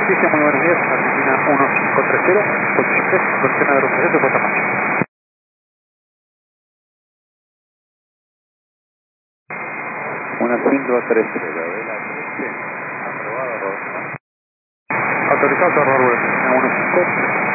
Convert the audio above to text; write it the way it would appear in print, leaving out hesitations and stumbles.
Leticia, muy buenos días, Argentina 1530, posición 3, condición de representación de puesta en marcha. 1530, vela 13, aprobado, Rodolfo. Autorizado, Argentina 1530.